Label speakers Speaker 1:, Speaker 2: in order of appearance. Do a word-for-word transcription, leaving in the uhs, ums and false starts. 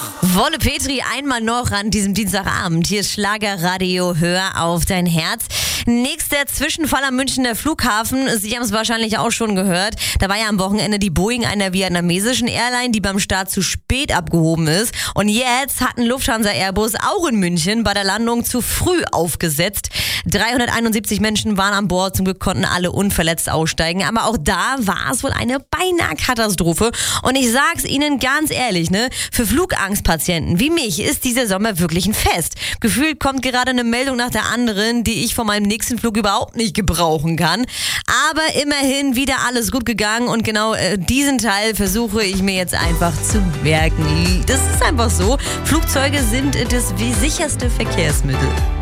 Speaker 1: Wolle Petri einmal noch an diesem Dienstagabend. Hier ist Schlagerradio, hör auf dein Herz. Nächster Zwischenfall am Münchner Flughafen. Sie haben es wahrscheinlich auch schon gehört. Da war ja am Wochenende die Boeing einer vietnamesischen Airline, die beim Start zu spät abgehoben ist. Und jetzt hat ein Lufthansa Airbus auch in München bei der Landung zu früh aufgesetzt. dreihunderteinundsiebzig Menschen waren an Bord. Zum Glück konnten alle unverletzt aussteigen. Aber auch da war es wohl eine beinahe Katastrophe. Und ich sag's Ihnen ganz ehrlich, ne, für Flugangstpatienten wie mich ist dieser Sommer wirklich ein Fest. Gefühlt kommt gerade eine Meldung nach der anderen, die ich von meinem nächsten Flug überhaupt nicht gebrauchen kann. Aber immerhin wieder alles gut gegangen und genau äh, diesen Teil versuche ich mir jetzt einfach zu merken. Das ist einfach so. Flugzeuge sind das sicherste Verkehrsmittel.